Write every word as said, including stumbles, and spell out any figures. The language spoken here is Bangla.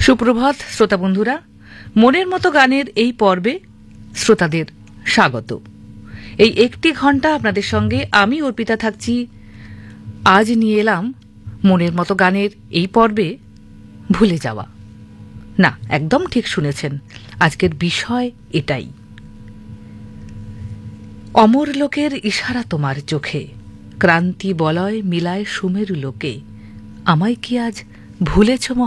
সুপ্রভাত শ্রোতা বন্ধুরা, মনের মতো গানের এই পর্বে শ্রোতাদের স্বাগত। এই একটি ঘন্টা আপনাদের সঙ্গে আমি অর্পিতা থাকছি। আজ নিয়ে এলাম মনের মতো গানের এই পর্বে ভুলে যাওয়া। না, একদম ঠিক শুনেছেন, আজকের বিষয় এটাই। অমর লোকের ইশারা তোমার চোখে, ক্রান্তি বলয় মিলায় সুমেরু লোকে, আমায় কি আজ ভুলেছ